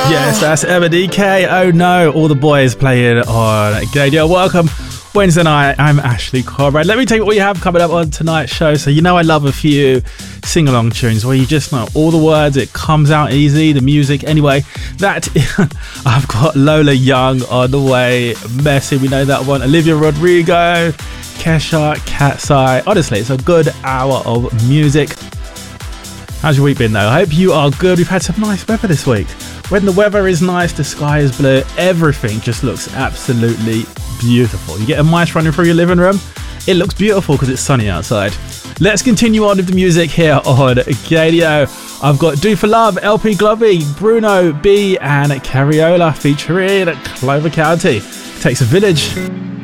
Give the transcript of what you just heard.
Yes, that's Emma DK. Oh no, all the boys playing on Gadio. Welcome Wednesday night. I'm Ashley Conrad. Let me tell you what we have coming up on tonight's show. So you know I love a few sing-along tunes where you just know all the words, it comes out easy, the music. Anyway, I've got Lola Young on the way. Messi, we know that one. Olivia Rodrigo, Kesha, Cat's Eye. Honestly, it's a good hour of music. How's your week been though? I hope you are good. We've had some nice weather this week. When the weather is nice, the sky is blue, everything just looks absolutely beautiful. You get a mice running through your living room, it looks beautiful because it's sunny outside. Let's continue on with the music here on Gadio. I've got Do For Love, LP Globby, Bruno B and Cariola featuring Clover County. Takes a village.